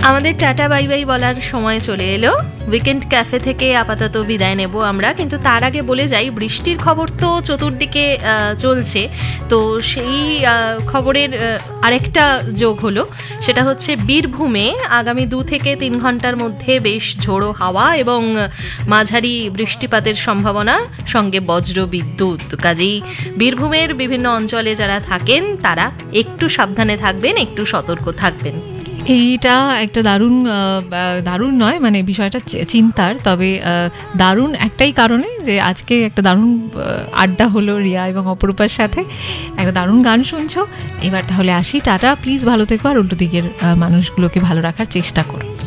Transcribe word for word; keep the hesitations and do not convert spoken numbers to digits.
আমাদের tata bye bye বলার সময় চলে এলো। উইকেন্ড ক্যাফে থেকে আপাতত বিদায় নেব আমরা, কিন্তু তার আগে বলে যাই বৃষ্টির খবর তো চতুর্দিকে চলছে। তো সেই খবরের আরেকটা যোগ হলো, সেটা হচ্ছে বীরভূমে আগামী দু থেকে তিন ঘন্টার মধ্যে বেশ ঝোড়ো হাওয়া এবং মাঝারি বৃষ্টিপাতের সম্ভাবনা, সঙ্গে বজ্র বিদ্যুৎ। কাজেই বীরভূমের বিভিন্ন অঞ্চলে যারা থাকেন তারা একটু সাবধানে থাকবেন, একটু সতর্ক থাকবেন। এইটা একটা দারুণ দারুণ নয় মানে বিষয়টা চিন্তার, তবে দারুণ একটাই কারণে যে আজকে একটা দারুণ আড্ডা হলো রিয়া এবং অপরূপার সাথে, একটা দারুণ গান শুনছো। এবার তাহলে আসি, টাটা, প্লিজ ভালো থেকো আর উল্টো দিকের মানুষগুলোকে ভালো রাখার চেষ্টা করো।